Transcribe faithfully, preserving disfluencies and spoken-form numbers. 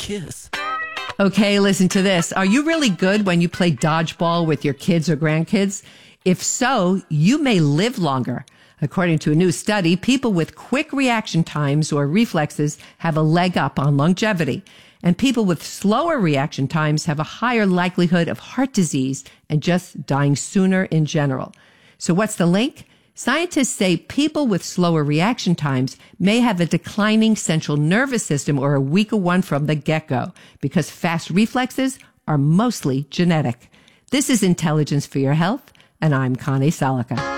kiss. Okay, listen to this. Are you really good when you play dodgeball with your kids or grandkids? If so, you may live longer. According to a new study, people with quick reaction times or reflexes have a leg up on longevity, and people with slower reaction times have a higher likelihood of heart disease and just dying sooner in general. So what's the link? Scientists say people with slower reaction times may have a declining central nervous system or a weaker one from the get-go because fast reflexes are mostly genetic. This is Intelligence for Your Health, and I'm Connie Salica.